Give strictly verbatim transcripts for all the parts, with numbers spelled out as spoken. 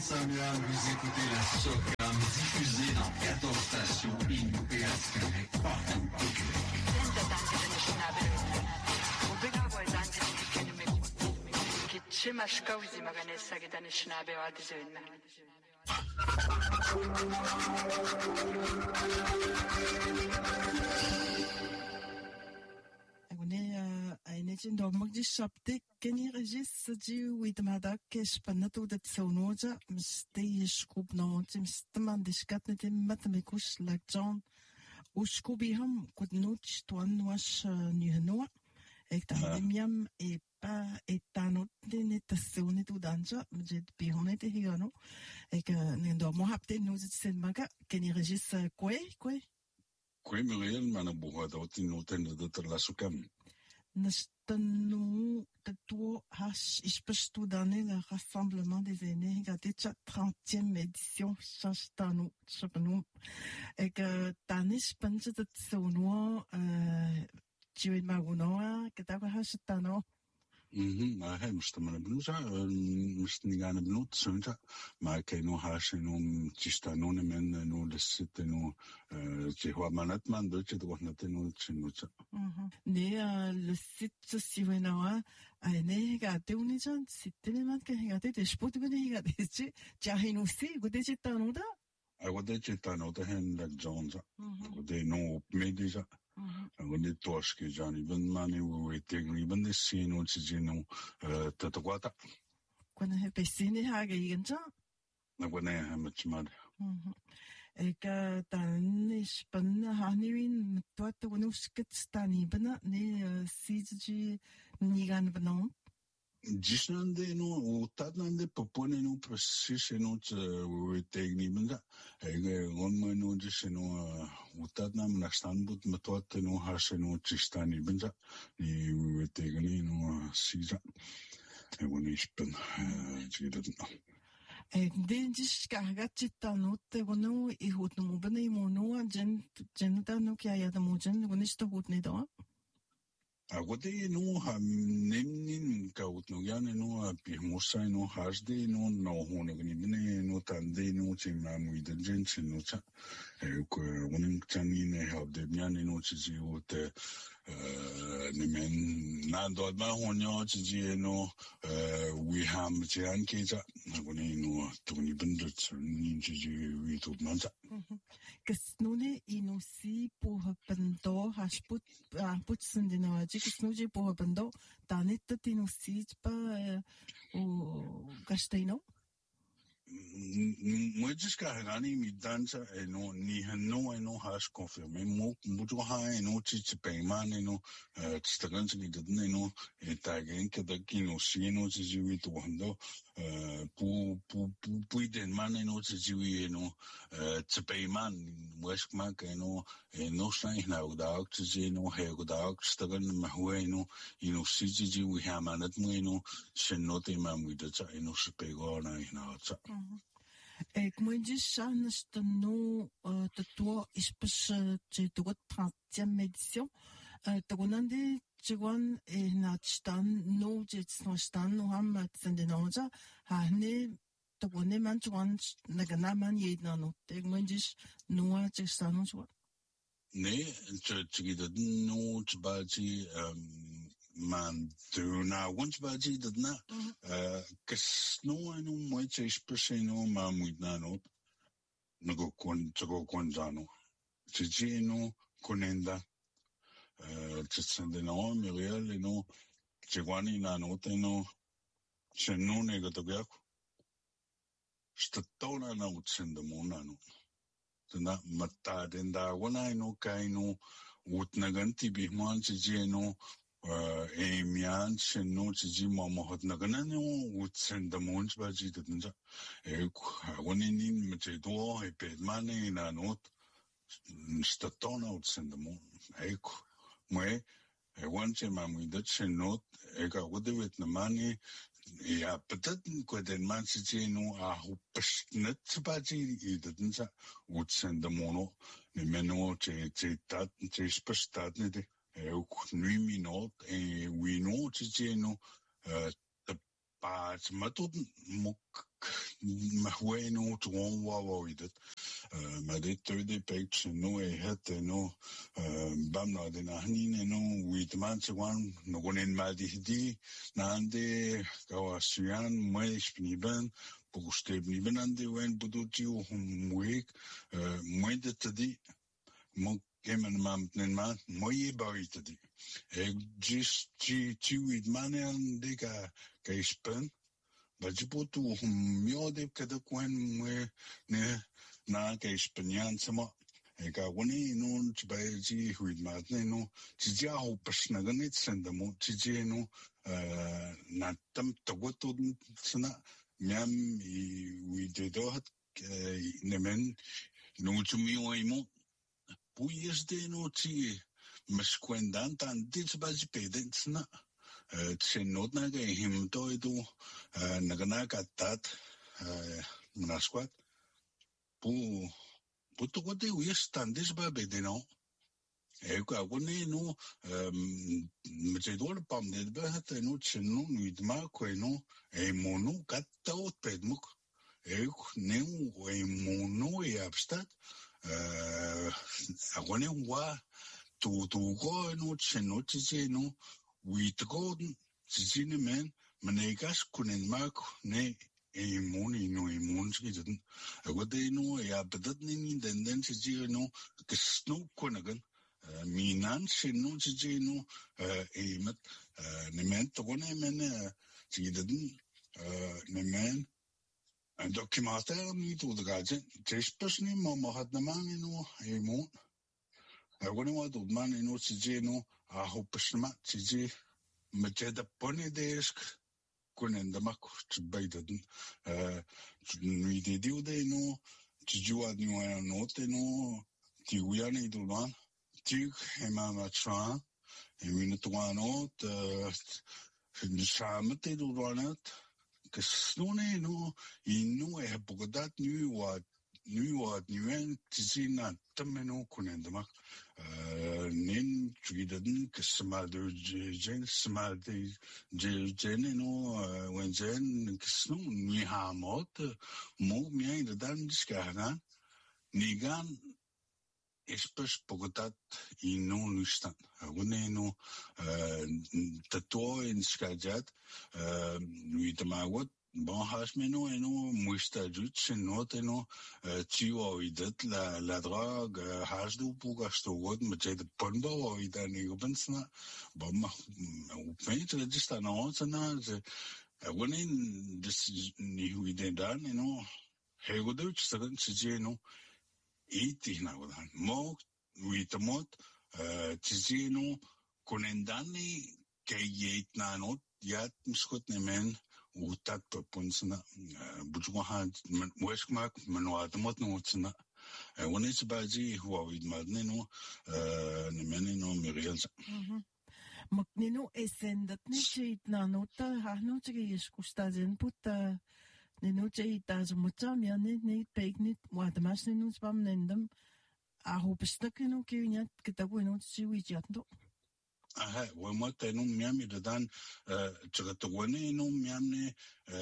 Samuel, vous écoutez la SOCAM diffusée dans quatorze stations et une P S Québec partout au Een dormig die sapte ken je regis die weet maar dat ke spannend hoe dat zo noja mste scoop no mste de skat net met me kus like John o scobi ham kod noch toan was nu no ek ta miam e pa etano de net zo net u danja met bi honet hier no ek ne dormo hapte no zit sen maga ken je regis kwe kwe kwe Muriel mana buha da otin noten de la SOCAM Nous, tout H, je peux tout donner le rassemblement des aînés. Regardez, la trentième édition, change nous, nous. Et que, t'année, je pense que c'est au noir, euh, tu es de Marounoa, que t'as pas acheté ta non. Mhm, maar hij moest maar benoemen, moest niet gaan benoemen, zo'n maar ik no haasje no tista no nemen no lesit no je hoort maar net man dat je toch net no chinutja. Mhm. Nee, le site si we nou a nee ga te unijan site ne man ke ga te spot gune ga te je ja hinu si go te ta no da. I go te ta no te hen like Jones. Go te no medija. Wanneer torske Johnny ben mani we tegen ben de scene wat ze no te te kwata. Wanneer heb je zin ha ga igenja? Na wanneer hem het maar. Mhm. Ik dan is ben ha ni win tot te wonu skit stani ben ne si ni gaan benon. Gisnande no utatnande popone no precies no we tegen ben da. Hij on no dus no utatnam na standbut met tot no hasse no chistani ben da. Ni we tegen no sisa. En wanneer is ben zie dat no. En dit carregat chitano te wono I hot no bene mono gen geneta no kya ya da mojen wonis to hot ne da. Agora no ha nemnin ka utno yane no pi mosa no hasde no no hono ni bene no tande no chima muida gente no cha ko wonin chani ne have de yane no chi ute ne men na do ma honyo chi no we ham chi an ke cha wonin no to ni bende ni chi we to manza kes no ne inosi po pendo hasput putsen de no que snoje por bando taneta tino sit pa o gasteino Muitos carregani me dança e no ni no e no has confirmé mo muito ha e no chiche peiman e no tstagan ni dadne no e tagen que daqui no sino chiwi to hando pu pu pu pu den man e no chiwi no chpeiman wes ma que no no sai na uda chiche no he uda tstagan ma hue no e no chiche we ha manat mo e no senote ma muida cha e no spego na na cha Ik moet je zeggen dat nu de tour is pas de trentième édition. De konande gewoon na staan nu je na staan nu ham het zijn de noja. Ha ne de konande man gewoon na gana man je na nu. Ik moet je nu je staan nu zo. Nee, je je dat nu je baji man do na once baji dat na kes no no moi che spesino ma muito na no no con go con zano ci ci no conenda ci sende no Muriel no ci guani na no te no se no ne go to ga sta na na utsende mo na no na mata denda wana no kai no utna ganti bi man ci ci no e mian chen no chi ma ma hot na gana no utsen da mons ba ji da nja e woni nin me che do e pe mane na not sta tona utsen da mon e mo e wan che ma mu da chen not e ka wo de vet na mane ja patat ko den man chi no a hu psnet ba ji da nja utsen da mono ne meno che che tat che spestat ne de ook nu minot en we know te no de paard maar tot mok mahwenu tuon wawidet ma dit de page no e het no bam no de nahnine no witman twan no gonen maldi nande kawasuan mais pniban pogstebniban ande wen budutiu humwek moedet di mo kemen mam nenma moye baitdi e just ti ti witman ande ka ka ispen Bajibutu miode kada kwen mwe ne na ka Espanyol sama e ka woni no tbaji huid matne no tija ho pasna ganit sendamo tije no na tam tagoto sana miam i widedo hat nemen no tumi oimo puyes de no ti meskwendan tan dit baji pedensna Tsenot na kay himto ito naganakatat manasquat pu puto kote uyas tandes ba bedeno e ka kone no mtedor pam de ba hat no tsenu nidma ko no e mono katta ot pedmuk e ne e mono e abstat a kone wa tu tu ko no tsenu tse no Uitgoden, zine men, manegas kunen mak ne e moni no e monskiden. Agode no e abedat ni den den zine no gesno kunagan. Minan sino zine no e met ne men togone men ziden ne men een documentaire niet door de gaten. Het is pas niet, maar maar het naman no e mon. Agode wat doet man no zine no a hopesma zine met de ponedesk kunnen de mak bij dat nu die duwde no tijua nu no te no tiuia ni dulan tig hema matcha e minutuano de samen te dulan kesnone no inu e bogodat nu wat nu wat nu en tizina tameno kunnen de mak nin tweeden kesma de gen sma de gen no wenzen kesno ni hamot mo mi de dan skana nigan espes pogotat inu nustan wone no tato in skajat nu itamagot Bon, hasmeno eno muistajut senoteno tio idet la la drog hasdu pugastogod met de ponbo idani ubensna bom upent registra no sana ze wonin dis ni hu idendan eno hegoduch sagan sijeno itina godan mo witamot tizeno konendani kayet nanot yat miskot nemen utat papunsna bujwaha weskmak manwadmot notsna wonis baji huawid madneno nemeneno mirielsa Maknino esendat ni chit nanota hahno chigis kustazen puta nino chita zmuta miane ne pegnit wadmas nino spam nendam a hopstakino kinyat kitabuino chiwijatno Aha, we moeten nu miami de dan tjegatowane nu miamne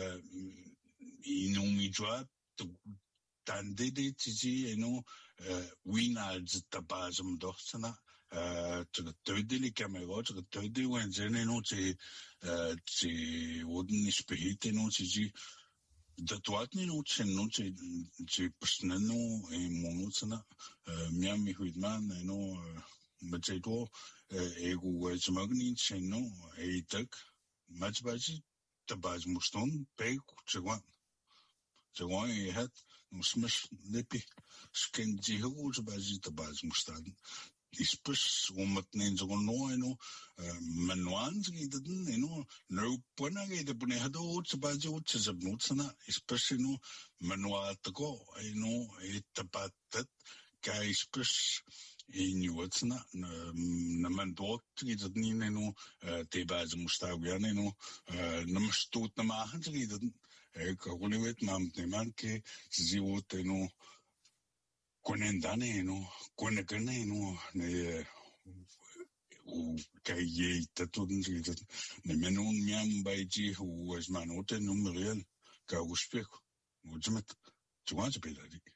inu mijwa dan dede tiji enu wina zitabazum dochsana tjegatodeli kamero tjegatodi wenzene nu tje tje wooden is behete nu tji dat wat niet nu tje nu tje tje personenu e monutsana miami huidman enu met je door ego zmagnin cheno eitak matchbaji tabaj muston pe chegwan chegwan e het musmesh lepi skenji ego zbaji tabaj mustan ispes umat nen zogon no eno manwans gidan eno no pona ge de bune hado zbaji ut zabnutsana ispes eno manwa tko eno etapatat ka ispes Inuitsna naman dort gidat ni neno te baz mustawian neno namstut namahan gidat e kaguliwet mam neman ke ziwot eno konendane eno konekane eno ne u kaye tatun gidat nemenon miam baiji hu asmanote numerial ka uspek ujimet, chugwanchi pedari.